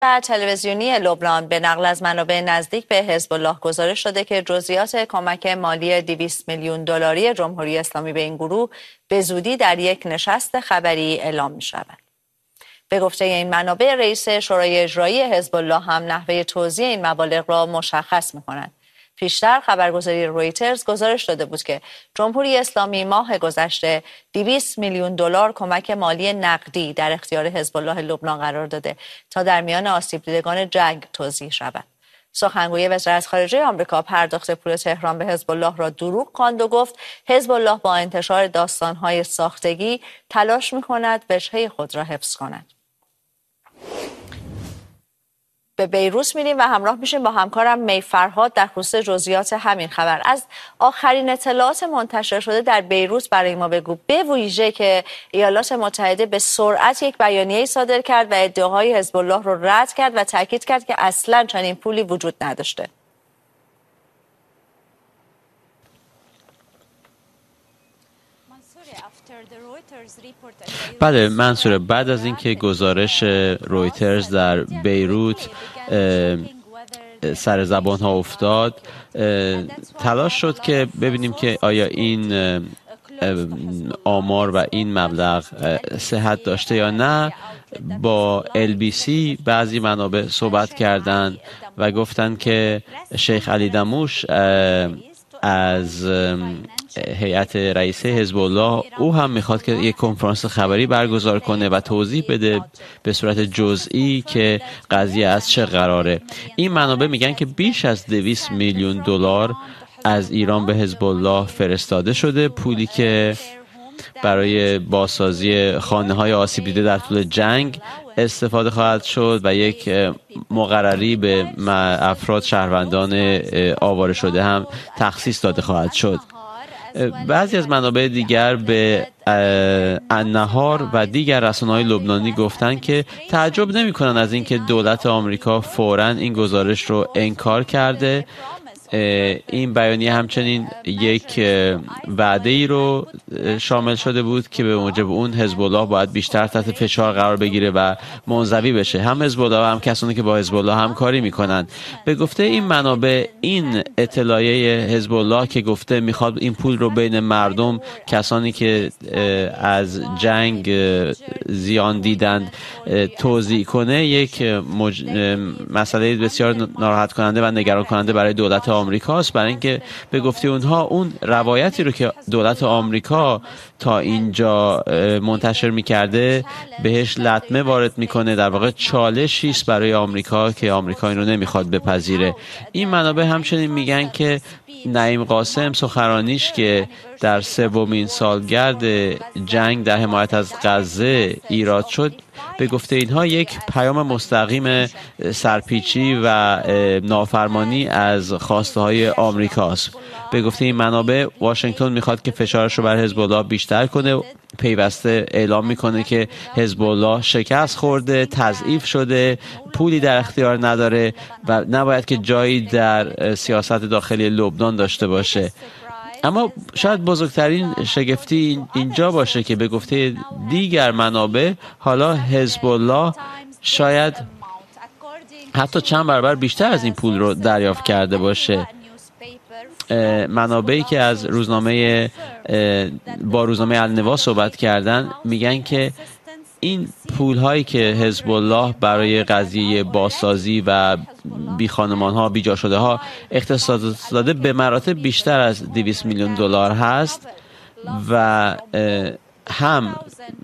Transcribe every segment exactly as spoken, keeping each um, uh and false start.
تلویزیونی لبنان به نقل از منابع نزدیک به حزب الله گزارش شده که جزئیات کمک مالی دویست میلیون دلاری جمهوری اسلامی به این گروه به زودی در یک نشست خبری اعلام می شود. به گفته این منابع، رئیس شورای اجرایی حزب الله هم نحوه توزیع این مبالغ را مشخص می کند. پیشتر خبرگزاری رویترز گزارش داده بود که جمهوری اسلامی ماه گذشته دویست میلیون دلار کمک مالی نقدی در اختیار حزب الله لبنان قرار داده تا در میان آسیب دیدگان جنگ توزیع شود. سخنگوی وزارت خارجه آمریکا پرداخت پول تهران به حزب الله را دروغ خواند و گفت حزب الله با انتشار داستان‌های ساختگی تلاش می‌کند وجهه خود را حفظ کند. به بیروت میریم و همراه میشیم با همکارم می فرهاد در خصوص جزئیات همین خبر. از آخرین اطلاعات منتشر شده در بیروت برای ما بگو، به ویژه که ایالات متحده به سرعت یک بیانیه صادر کرد و ادعاهای حزب الله رو رد کرد و تاکید کرد که اصلاً چنین پولی وجود نداشته. بله منصوره، بعد از اینکه گزارش رویترز در بیروت سر زبان ها افتاد، تلاش شد که ببینیم که آیا این آمار و این مبلغ صحت داشته یا نه. با ال بی سی بعضی منابع صحبت کردند و گفتند که شیخ علی دموش از هیئت رئیسه حزب الله او هم میخواد که یک کنفرانس خبری برگزار کنه و توضیح بده به صورت جزئی که قضیه از چه قراره. این منابع میگن که بیش از دویست میلیون دلار از ایران به حزب الله فرستاده شده، پولی که برای بازسازی خانه‌های آسیب دیده در طول جنگ استفاده خواهد شد و یک مقرری به افراد شهروندان آواره شده هم تخصیص داده خواهد شد. بعضی از منابع دیگر به النهار و دیگر رسانه‌های لبنانی گفتند که تعجب نمی‌کنند از اینکه دولت آمریکا فوراً این گزارش رو انکار کرده. این بیانیه همچنین یک وعده ای رو شامل شده بود که به موجب اون حزب الله باید بیشتر تحت فشار قرار بگیره و منزوی بشه. هم حزب الله و هم کسانی که با حزب الله همکاری میکنن. به گفته این منابع، این اطلاعیه حزب الله که گفته میخواد این پول رو بین مردم، کسانی که از جنگ زیان دیدند، توزیع کنه، یک مج... مسئله بسیار ناراحت کننده و نگران کننده برای دولت آمریکاست، برای اینکه به گفته اونها اون روایتی رو که دولت آمریکا تا اینجا منتشر میکرده بهش لطمه وارد میکنه، در واقع چالشی است برای آمریکا که آمریکا این رو نمیخواد بپذیره. این منابع همچنین میگن که نعیم قاسم سخنرانیش که در سومین سالگرد جنگ در حمایت از غزه ایراد شد، به گفته اینها یک پیام مستقیم سرپیچی و نافرمانی از خواسته های آمریکاست. به گفته این منابع، واشنگتن میخواد که فشارش رو بر حزب الله بیشتر کنه، پیوسته اعلام میکنه که حزب الله شکست خورده، تضعیف شده، پولی در اختیار نداره و نباید که جایی در سیاست داخلی لبنان داشته باشه. اما شاید بزرگترین شگفتی اینجا باشه که به گفته دیگر منابع حالا حزب الله شاید حتی چند برابر بیشتر از این پول رو دریافت کرده باشه. منابعی که از روزنامه با روزنامه النوا صحبت کردن میگن که این پول هایی که حزب الله برای قضیه بازسازی و بی خانمان ها، بی جا شده ها اختصاص داده به مراتب بیشتر از دویست میلیون دلار هست و هم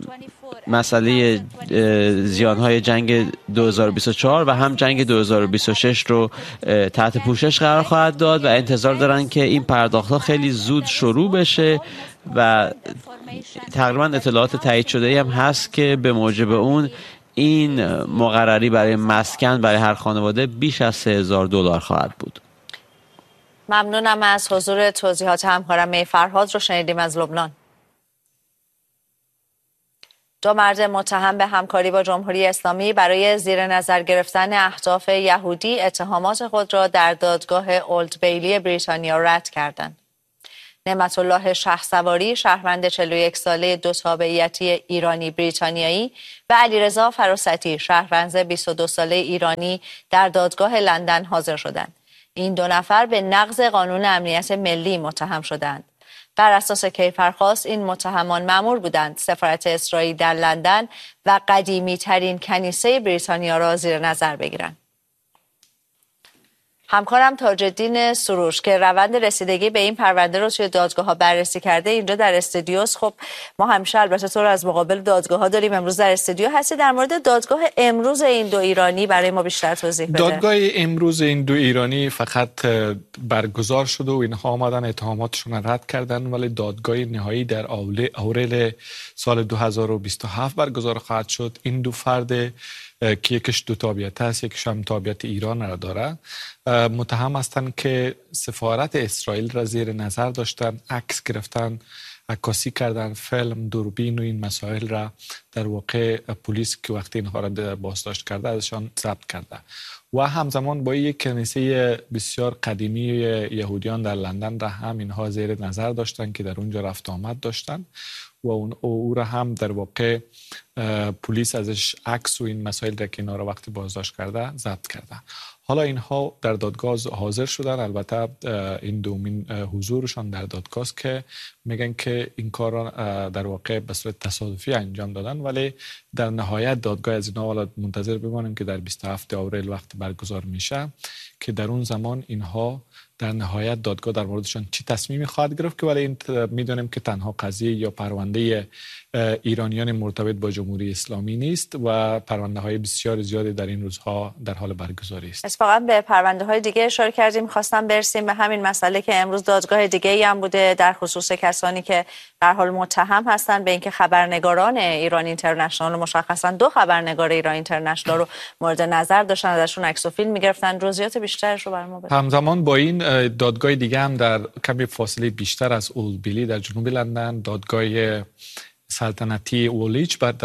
مسئله زیانهای جنگ دو هزار و بیست و چهار و هم جنگ دو هزار و بیست و شش رو تحت پوشش قرار خواهد داد و انتظار دارن که این پرداخت‌ها خیلی زود شروع بشه و تقریبا اطلاعات تایید شده هم هست که به موجب اون این مقرری برای مسکن برای هر خانواده بیش از سه هزار دلار خواهد بود. ممنونم از حضور توضیحات همکارم می فرهاد رو شنیدیم از لبنان. دو مرد متهم به همکاری با جمهوری اسلامی برای زیر نظر گرفتن اهداف یهودی اتهامات خود را در دادگاه اولد بیلی بریتانیا رد کردند. نعمت الله شهسواری شهروند چهل و یک ساله دو تابعیتی ایرانی بریتانیایی و علیرضا فراستی شهروند بیست و دو ساله ایرانی در دادگاه لندن حاضر شدند. این دو نفر به نقض قانون امنیت ملی متهم شدند. بر اساس کیفرخواست این متهمان مأمور بودند سفارت اسرائیل در لندن و قدیمی ترین کنیسه بریتانیا را زیر نظر بگیرند. همکارم تاج الدین سروش که روند رسیدگی به این پرونده رو توی دادگاه ها بررسی کرده اینجا در استودیوست. خب ما همیشه البته تو رو از مقابل دادگاه ها داریم، امروز در استودیو هستی. در مورد دادگاه امروز این دو ایرانی برای ما بیشتر توضیح بده. دادگاه امروز این دو ایرانی فقط برگزار شده و اینها آمدن اتهاماتشون را رد کردن، ولی دادگاه نهایی در اوریل سال دو هزار و بیست و هفت برگزار خواهد شد. این دو فرد که یکیش دو تابعیت است، یکیش هم تابعیت ایران را داره، متهم هستند که سفارت اسرائیل را زیر نظر داشتن، عکس گرفتن، عکاسی کردن، فیلم، دوربین و این مسائل را در واقع پلیس که وقتی اینها را بازداشت کرده ازشان ضبط کرده و همزمان با یک کنیسه بسیار قدیمی یهودیان در لندن را هم اینها زیر نظر داشتن که در اونجا رفت آمد داشتن و اون او را هم در واقع پلیس ازش عکس و این مسائل را که اینا را وقتی بازداشت کرده ضبط کرده. حالا اینها در دادگاه حاضر شدن. البته این دومین حضورشان در دادگاه است که میگن که این کار را در واقع به صورت تصادفی انجام دادن، ولی در نهایت دادگاه از اینا حالا منتظر بمانیم که در بیست و هفتم اوریل وقت برگزار میشه که در اون زمان اینها در نهایت دادگاه در موردشان چی تصمیمی خواهد گرفت، که ولی این میدونیم که تنها قضیه یا پرونده ایرانیان مرتبط با جمهوری اسلامی نیست و پرونده های بسیار زیادی در این روزها در حال برگزاری است. اتفاقا به پرونده های دیگه اشاره کردیم، می‌خواستم برسیم به همین مسئله که امروز دادگاه دیگه ای هم بوده در خصوص کسانی که در حال متهم هستن به اینکه خبرنگاران ایران اینترنشنال، مشخصا دو خبرنگار ایران اینترنشنال رو مورد نظر داشتن، ازشون عکس و فیلم می‌گرفتن. جزئیات بیشترش رو برام بده. همزمان با این دادگاه دیگه هم در کمی فاصله بیشتر از اولد بیلی در جنوب لندن، دادگاه سلطنتی وولیچ در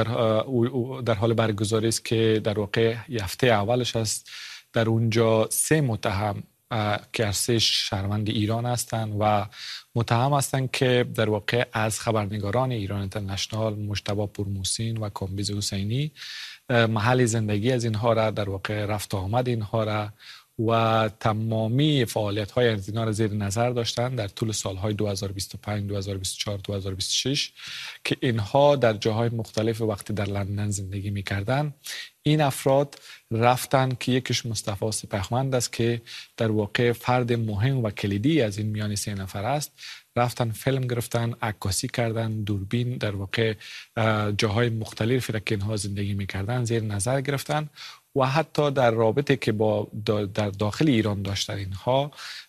در حال برگزاری است که در واقع هفته اولش است. در اونجا سه متهم که هر سه شهروند ایران هستند و متهم هستند که در واقع از خبرنگاران ایران اینترنشنال مجتبی پورمحسن و کامبیز حسینی محل زندگی از اینها را در واقع رفت آمد اینها را و تمامی فعالیت‌های از اینا را زیر نظر داشتند در طول سال‌های دو هزار و بیست و پنج، دو هزار و بیست و چهار، دو هزار و بیست و شش که اینها در جاهای مختلف وقتی در لندن زندگی می‌کردند. این افراد رفتن که یکیش مصطفی سپهمند است که در واقع فرد مهم و کلیدی از این میان سه نفر است، رفتن فیلم گرفتن، عکاسی کردن، دوربین در واقع جاهای مختلفی را که اینها زندگی می‌کردند زیر نظر گرفتن و حتی در رابطه که با در داخل ایران داشتن اینها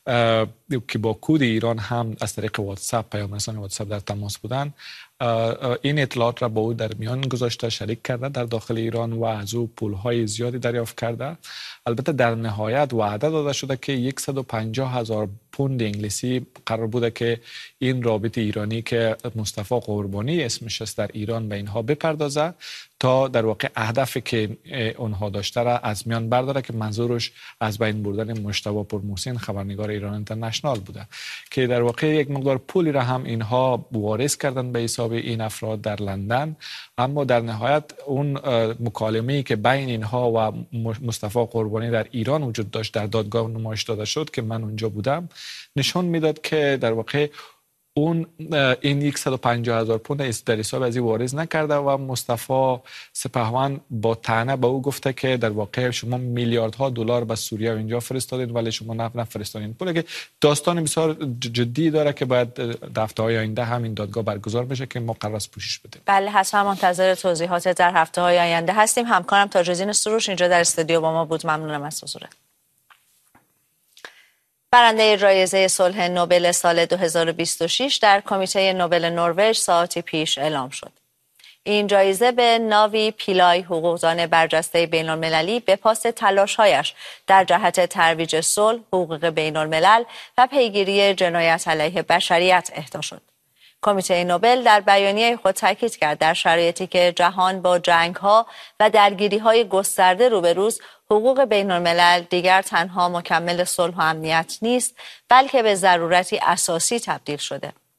که با کد ایران هم از طریق واتساپ، پیام رسان واتساپ در تماس بودن، این اطلاعات را با او در میان گذاشته، شریک کرده در داخل ایران و از او پولهای زیادی دریافت کرده. البته در نهایت وعده داده شده که صد و پنجاه هزار پوند انگلیسی قرار بوده که این رابط ایرانی که مصطفی قربانی اسمش است در ایران به اینها بپردازه تا در واقع هدفی که اونها داشته را از میان برداره که منظورش از بین بردن مجتبی پورمحسن خبرنگار ایران اینترنشنال بوده که در واقع یک مقدار پولی را هم اینها وارث کردن به حساب این افراد در لندن. اما در نهایت اون مکالمه‌ای که بین اینها و مصطفی قربانی در ایران وجود داشت در دادگاه نمایش داده شد که من اونجا بودم، نشون میداد که در واقع اون این صد و پنجاه هزار پوند در حساب از این واریز نکرده و مصطفی سپهمند با طعنه به او گفته که در واقع شما میلیاردها دلار به سوریه و اینجا فرستادین ولی شما نه نفرستادین. پولی که داستان بسیار جدی داره که باید هفته‌های آینده همین دادگاه برگزار بشه که ما قرار است پوشش بدیم. بله، حتما منتظر توضیحات در هفته‌های آینده هستیم. همکارم تاج الدین سروش اینجا در استودیو با ما بود. ممنونم از حضورت. برنده جایزه صلح نوبل سال دو هزار و بیست و شش در کمیته نوبل نروژ ساعتی پیش اعلام شد. این جایزه به ناوی پیلای، حقوقدان برجسته بین‌المللی، به پاس تلاش‌هایش در جهت ترویج صلح، حقوق بین‌الملل و پیگیری جنایت علیه بشریت اهدا شد. کمیته نوبل در بیانیه خود تاکید کرد در شرایطی که جهان با جنگ‌ها و درگیری‌های گسترده روبروست، حقوق بین‌الملل دیگر تنها مکمل صلح و امنیت نیست، بلکه به ضرورتی اساسی تبدیل شده.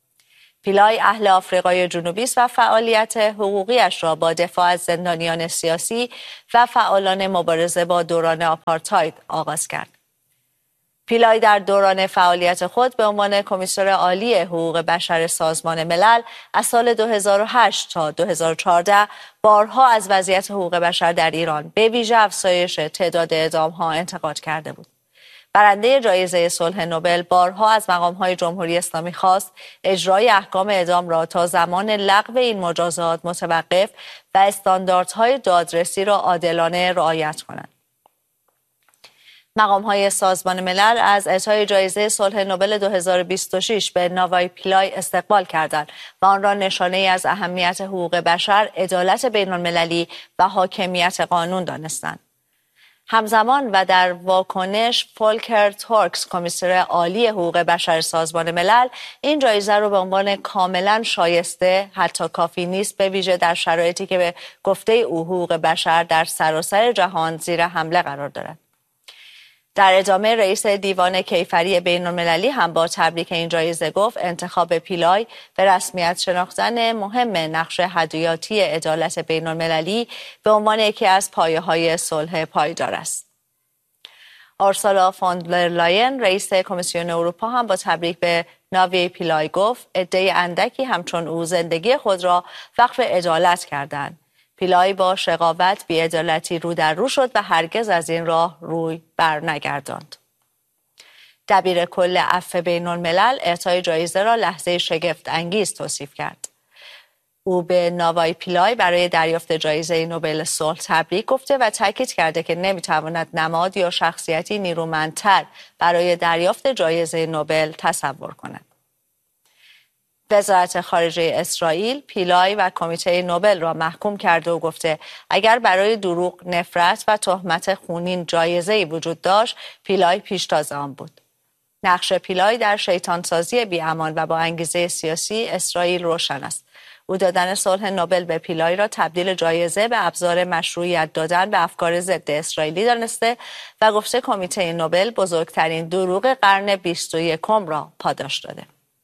پیلای اهل آفریقای جنوبی است و فعالیت حقوقیش را با دفاع از زندانیان سیاسی و فعالان مبارزه با دوران آپارتاید آغاز کرد. پیلای در دوران فعالیت خود به عنوان کمیسر عالی حقوق بشر سازمان ملل از سال دو هزار و هشت تا دو هزار و چهارده بارها از وضعیت حقوق بشر در ایران به ویژه افزایش تعداد اعدام‌ها انتقاد کرده بود. برنده جایزه صلح نوبل بارها از مقام‌های جمهوری اسلامی خواست اجرای احکام اعدام را تا زمان لغو این مجازات متوقف و استانداردهای دادرسی را عادلانه رعایت کنند. مقام‌های سازمان ملل از اعطای جایزه صلح نوبل دو هزار و بیست و شش به ناوای پیلای استقبال کردند و آن را نشانه‌ای از اهمیت حقوق بشر، عدالت بین‌المللی و حاکمیت قانون دانستند. همزمان و در واکنش فولکر تورکس، کمیسر عالی حقوق بشر سازمان ملل، این جایزه را به عنوان کاملا شایسته، حتی کافی نیست، به ویژه در شرایطی که به گفته او حقوق بشر در سراسر جهان زیر حمله قرار دارد. در ادامه رئیس دیوان کیفری بین‌المللی هم با تبریک این جایزه گفت انتخاب پیلای به رسمیت شناختن مهم نقش هدایتی عدالت بین‌المللی به عنوان یکی از پایه‌های صلح پایدار است. آرسولا فون در لاین رئیس کمیسیون اروپا هم با تبریک به ناوی پیلای گفت عده اندکی همچون او زندگی خود را وقف عدالت کردند. پیلای با شقاوت بی‌عدالتی رو در رو شد و هرگز از این راه روی بر نگرداند. دبیر کل عفو بین الملل اعطای جایزه را لحظه شگفت انگیز توصیف کرد. او به ناوای پیلای برای دریافت جایزه نوبل صلح تبریک گفته و تاکید کرده که نمیتواند نماد یا شخصیتی نیرومندتر برای دریافت جایزه نوبل تصور کند. وزارت خارجه اسرائیل پیلای و کمیته نوبل را محکوم کرده و گفته اگر برای دروغ، نفرت و تهمت خونین جایزه‌ای وجود داشت، پیلای پیشتاز آن بود. نقش پیلای در شیطانسازی بی‌امان و با انگیزه سیاسی اسرائیل روشن است. او دادن صلح نوبل به پیلای را تبدیل جایزه به ابزار مشروعیت دادن به افکار ضد اسرائیلی دانسته و گفته کمیته نوبل بزرگترین دروغ قرن بیست و یکم را پاداش داده.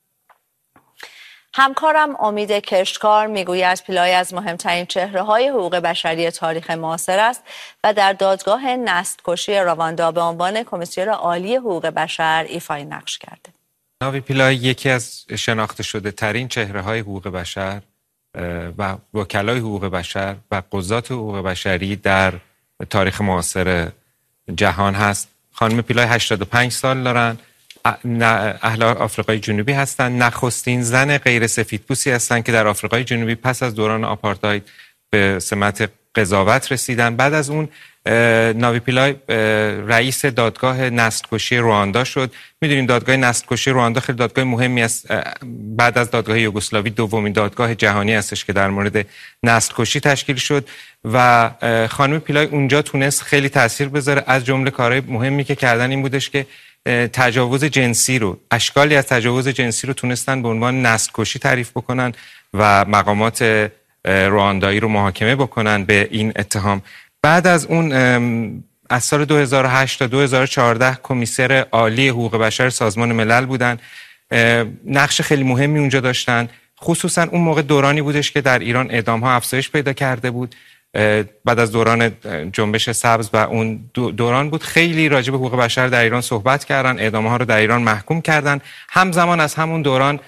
همکارم امید کشتکار میگوید پیلای از مهمترین چهره‌های حقوق بشری تاریخ معاصر است و در دادگاه نسل‌کشی رواندا به عنوان کمیسر عالی حقوق بشر ایفای نقش کرده. ناوی پیلای یکی از شناخته شده ترین چهره‌های حقوق بشر و وکلای حقوق بشر و قضات حقوق بشری در تاریخ معاصر جهان هست. خانم پیلای هشتاد و پنج سال دارن، اهل آفریقای جنوبی هستند، نخستین زن غیر سفیدپوستی هستند که در آفریقای جنوبی پس از دوران آپارتاید به سمت قضاوت رسیدن. بعد از اون ناوی پیلای رئیس دادگاه نسل‌کشی رواندا شد. میدونیم دادگاه نسل‌کشی رواندا خیلی دادگاه مهمی است. بعد از دادگاه یوگسلاوی دومین دادگاه جهانی هستش که در مورد نسل‌کشی تشکیل شد و خانم پیلای اونجا تونست خیلی تاثیر بذاره. از جمله کارهای مهمی که کردن این بودش که تجاوز جنسی رو، اشکالی از تجاوز جنسی رو تونستن به عنوان نسل‌کشی تعریف بکنن و مقامات رواندایی رو محاکمه بکنن به این اتهام. بعد از اون از سال دو هزار و هشت تا دو هزار و چهارده کمیسر عالی حقوق بشر سازمان ملل بودن. نقش خیلی مهمی اونجا داشتن، خصوصا اون موقع دورانی بودش که در ایران اعدام ها افزایش پیدا کرده بود. بعد از دوران جنبش سبز و اون دوران بود، خیلی راجع به حقوق بشر در ایران صحبت کردن، اعدام ها رو در ایران محکوم کردن. همزمان از همون دوران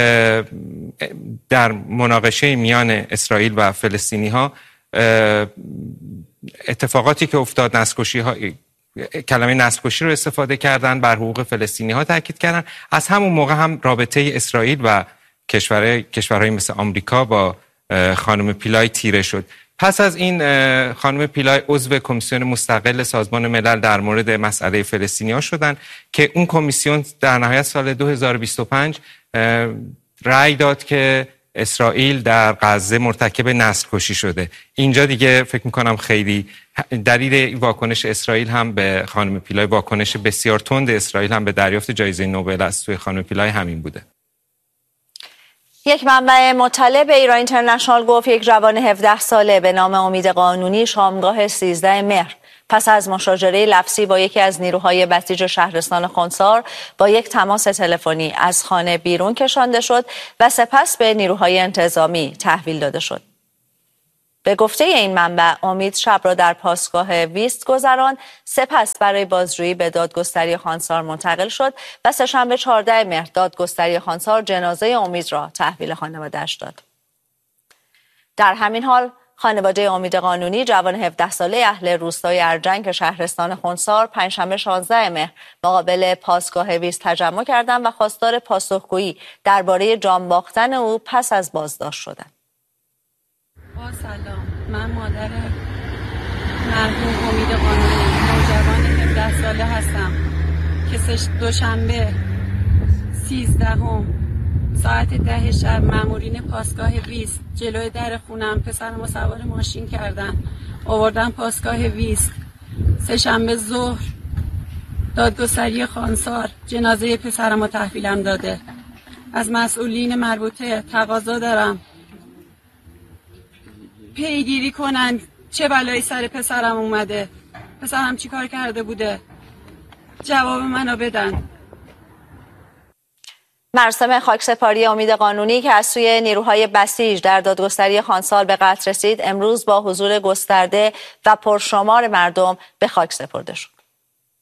در مناقشه میان اسرائیل و فلسطینی ها اتفاقاتی که افتاد، نسل‌کشی ها، کلمه نسل‌کشی رو استفاده کردن، بر حقوق فلسطینی ها تاکید کردن. از همون موقع هم رابطه اسرائیل و کشورهای کشورهای مثل آمریکا با خانم پیلای تیره شد. پس از این خانم پیلای عضو کمیسیون مستقل سازمان ملل در مورد مسئله فلسطینی‌ها شدن که اون کمیسیون در نهایت سال دو هزار و بیست و پنج رأی داد که اسرائیل در غزه مرتکب نسل‌کشی شده. اینجا دیگه فکر می‌کنم خیلی دلیل واکنش اسرائیل هم به خانم پیلای، واکنش بسیار تند اسرائیل هم به دریافت جایزه نوبل از سوی خانم پیلای همین بوده. یک منبع مطلع به ایران اینترنشنال گفت یک جوان هفده ساله به نام امید قانونی شامگاه سیزده مهر پس از مشاجره لفظی با یکی از نیروهای بسیج شهرستان خنثار با یک تماس تلفنی از خانه بیرون کشانده شد و سپس به نیروهای انتظامی تحویل داده شد. به گفته این منبع، امید شب را در پاسگاه ویست گذران، سپس برای بازجویی به دادگستری خانسار منتقل شد و سه‌شنبه چهاردهم مهر دادگستری خانسار جنازه امید را تحویل خانواده‌اش داد. در همین حال خانواده امید قانونی، جوان هفده ساله اهل روستای ارجنگ شهرستان خنثار، پنجشنبه شانزدهم مهر مقابل پاسگاه ویست تجمع کردند و خواستار پاسخگویی درباره جان باختن او پس از بازداشت شدند. با سلام، من مادر مرحوم امید قانونی، نوجوان هفده ساله هستم که دوشنبه سیزدهم ساعت ده شب مامورین پاسگاه ویست جلوی در خونم پسرمو سوار ماشین کردن آوردن پاسگاه ویست. سه شنبه ظهر دادگستری خانسار جنازه پسرمو تحویلم داده. از مسئولین مربوطه تقاضا دارم پیگیری کنن چه بلایی سر پسرم اومده، پسرم چی کار کرده بوده، جواب منو بدن. مراسم خاکسپاری امید قانونی که از سوی نیروهای بسیج در دادگستری خانسار به قطع رسید، امروز با حضور گسترده و پرشمار مردم به خاک سپرده شد.